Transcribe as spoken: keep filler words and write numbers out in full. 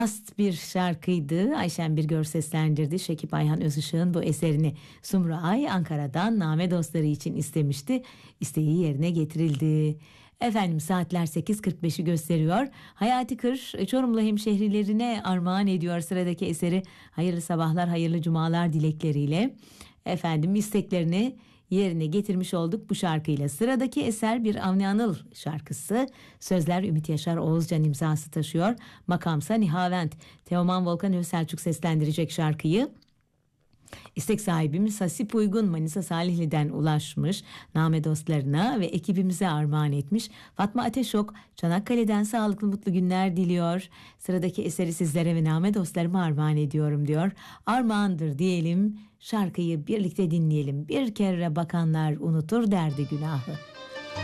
Ast bir şarkıydı. Ayşen Birgör seslendirdi. Şekip Ayhan Özışık'ın bu eserini Sumru Ay Ankara'dan Name dostları için istemişti. İsteği yerine getirildi. Efendim saatler sekiz kırk beşi gösteriyor. Hayati Kır Çorumlu hemşehrilerine armağan ediyor sıradaki eseri. Hayırlı sabahlar, hayırlı cumalar dilekleriyle. Efendim isteklerini yerine getirmiş olduk bu şarkıyla. Sıradaki eser bir Avni Anıl şarkısı. Sözler Ümit Yaşar Oğuzcan imzası taşıyor. Makamsa Nihavent. Teoman Volkan Özselçuk seslendirecek şarkıyı. İstek sahibimiz Hasip Uygun Manisa Salihli'den ulaşmış. Name dostlarına ve ekibimize armağan etmiş. Fatma Ateşok Çanakkale'den sağlıklı mutlu günler diliyor. Sıradaki eseri sizlere ve Name dostlarıma armağan ediyorum diyor. Armağandır diyelim. Şarkıyı birlikte dinleyelim. Bir kere bakanlar unutur derdi günahı.